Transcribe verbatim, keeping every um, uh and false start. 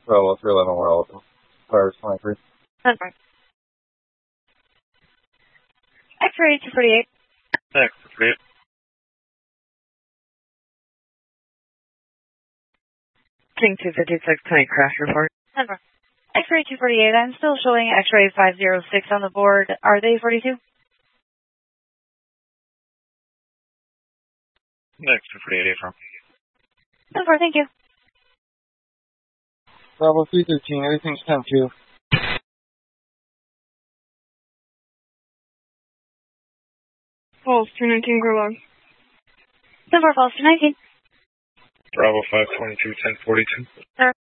Bravo three eleven, we're all Fires twenty-three. That's fine. X-ray two forty-eight. X two forty-eight. King two fifty-six, twenty crash report. That's fine. X-ray two forty-eight, I'm still showing X-ray five oh six on the board. Are they forty-two? X two forty-eight, from. So far, thank you. Bravo three thirteen, everything's ten two. False two nineteen, grow log. So far, false two nineteen. Bravo five twenty-two, ten forty-two. Sir.